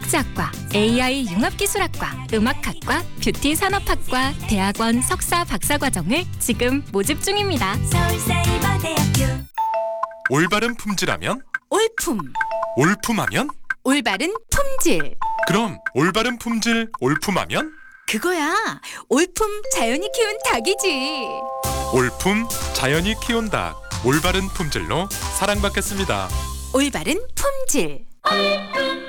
스포츠학과, AI 융합기술학과, 음악학과, 뷰티 산업학과, 대학원 석사 박사과정을 지금 모집 중입니다. 서울사이버대학교. 올바른 품질하면? 올품, 올품하면? 올바른 품질. 그럼 올바른 품질 올품하면? 그거야. 올품 자연이 키운 닭이지. 올품 자연이 키운 닭 올바른 품질로 사랑받겠습니다. 올바른 품질.